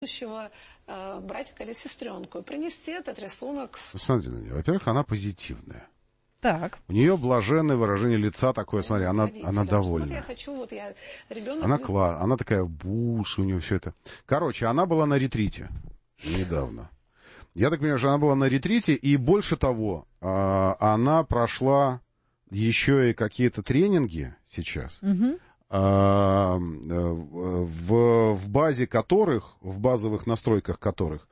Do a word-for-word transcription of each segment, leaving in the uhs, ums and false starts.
э, братика или сестренку и принести этот рисунок. Смотри на нее. Во-первых, она позитивная. Так. У нее блаженное выражение лица такое, смотри, она, она довольна. Вот я хочу, вот я, ребенок... Она класс, она такая буша, у нее все это. Короче, она была на ретрите недавно. Я так понимаю, что она была на ретрите, и больше того, она прошла еще и какие-то тренинги сейчас, угу. в, в базе которых, в базовых настройках которых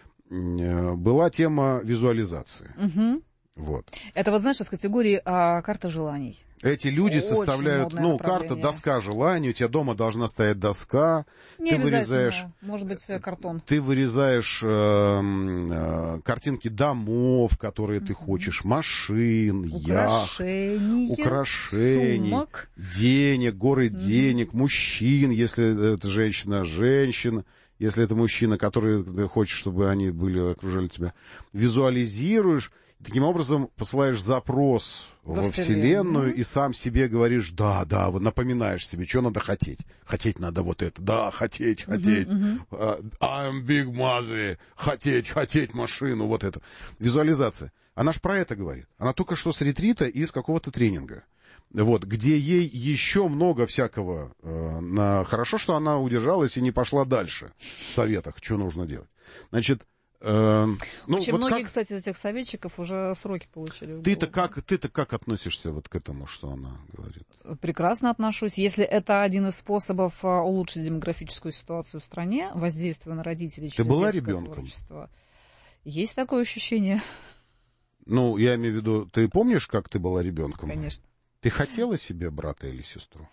была тема визуализации. Угу. Вот. Это вот, знаешь, из категории а, карта желаний. Эти люди Очень составляют, ну, карта, доска желаний, у тебя дома должна стоять доска. Не ты вырезаешь, может быть, картон. Ты вырезаешь э, э, картинки домов, которые ты хочешь, машин, украшений, яхт, украшений, сумок. Денег, горы денег, mm-hmm. мужчин, если это женщина, женщин. Если это мужчина, который ты хочешь, чтобы они были, окружали тебя. Визуализируешь. Таким образом, посылаешь запрос во, во Вселенную mm-hmm. и сам себе говоришь, да, да, вот напоминаешь себе, что надо хотеть. Хотеть надо вот это, да, хотеть, хотеть. Mm-hmm. Uh, I'm big mother, хотеть, хотеть машину, вот это. Визуализация. Она ж про это говорит. Она только что с ретрита и из какого-то тренинга. Вот, где ей еще много всякого. Э, на... Хорошо, что она удержалась и не пошла дальше в советах, что нужно делать. Значит, Э, ну, Очень вот многие, как... кстати, из этих советчиков уже сроки получили. Ты-то как, ты-то как относишься вот к этому, что она говорит? Прекрасно отношусь. Если это один из способов улучшить демографическую ситуацию в стране, воздействуя на родителей через Ты была детское ребенком? Творчество, есть такое ощущение. Ну, я имею в виду, ты помнишь, как ты была ребенком? Конечно. Ты хотела себе брата или сестру?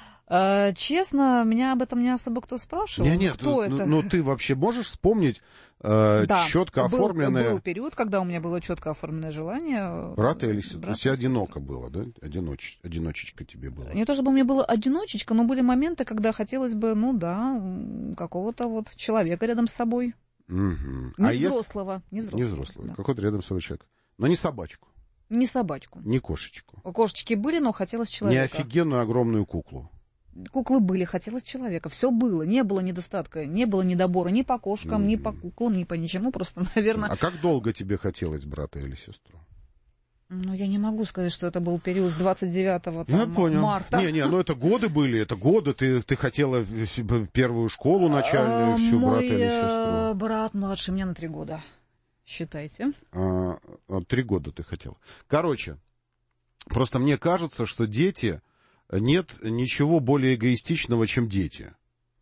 Честно, меня об этом не особо кто спрашивал. Нет, нет, кто ну, это? ну ты вообще можешь вспомнить э, да, четко был, оформленное... был период, когда у меня было четко оформленное желание. Брата или сестру? То есть одиноко было, да? Одиноч... Одиночечка тебе было? Не то чтобы у меня было одиночечка, но были моменты, когда хотелось бы, ну да, какого-то вот человека рядом с собой. Угу. Не, а взрослого, если... не взрослого. Не взрослого. Да. Какой-то рядом с собой человек. Но не собачку. Не собачку. Не кошечку. Кошечки были, но хотелось человека. Не офигенную огромную куклу. Куклы были, хотелось человека. Все было, не было недостатка, не было недобора ни по кошкам, mm-hmm. ни по куклам, ни по ничему. Просто, наверное... А как долго тебе хотелось брата или сестру? Ну, я не могу сказать, что это был период с двадцать девятого я понял. марта. Не-не, ну это годы были, это годы. Ты, ты хотела первую школу начальную, всю Мой брата или сестру? Брат младше меня на три года. Считайте. А, три года ты хотела. Короче, просто мне кажется, что дети... Нет ничего более эгоистичного, чем дети.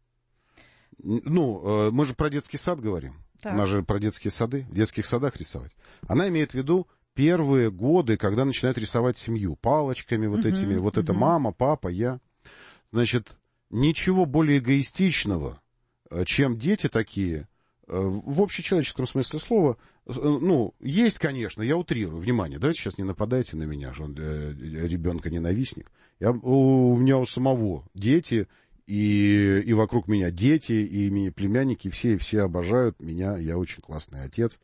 Ну, мы же про детский сад говорим. Так. У нас же про детские сады, в детских садах рисовать. Она имеет в виду первые годы, когда начинают рисовать семью. Палочками вот uh-huh, этими. Вот uh-huh. это мама, папа, я. Значит, ничего более эгоистичного, чем дети такие... В общечеловеческом смысле слова, ну, есть, конечно, я утрирую, внимание, давайте сейчас не нападайте на меня, что он ребенка-ненавистник. Я, у меня у самого дети, и, и вокруг меня дети, и племянники, все, все обожают меня, я очень классный отец.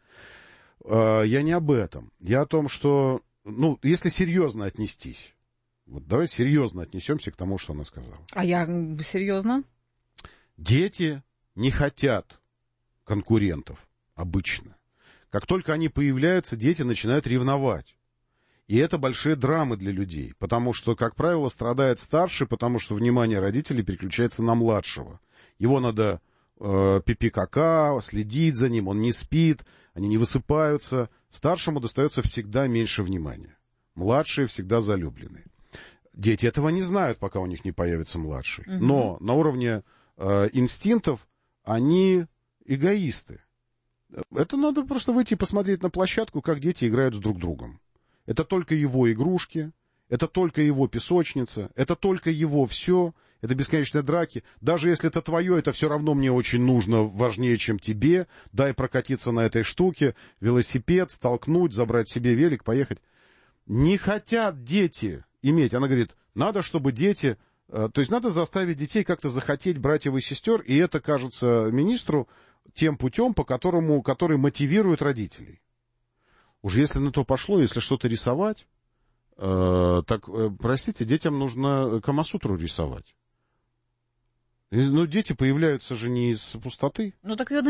Я не об этом, я о том, что, ну, если серьезно отнестись, вот давай серьезно отнесемся к тому, что она сказала. А я серьезно? Дети не хотят конкурентов обычно. Как только они появляются, дети начинают ревновать. И это большие драмы для людей, потому что, как правило, страдает старший, потому что внимание родителей переключается на младшего. Его надо э, пипи-кака, следить за ним, он не спит, они не высыпаются. Старшему достается всегда меньше внимания. Младшие всегда залюблены. Дети этого не знают, пока у них не появится младший. Угу. Но на уровне э, инстинктов они... эгоисты. Это надо просто выйти и посмотреть на площадку, как дети играют с друг другом. Это только его игрушки, это только его песочница, это только его все, это бесконечные драки. Даже если это твое, это все равно мне очень нужно, важнее, чем тебе. Дай прокатиться на этой штуке, велосипед, столкнуть, забрать себе велик, поехать. Не хотят дети иметь. Она говорит, надо, чтобы дети... То есть надо заставить детей как-то захотеть братьев и сестер, и это кажется министру тем путем, по которому, который мотивирует родителей. Уж если на то пошло, если что-то рисовать, э, так, э, простите, детям нужно Камасутру рисовать. И, ну, дети появляются же не из пустоты. Ну, так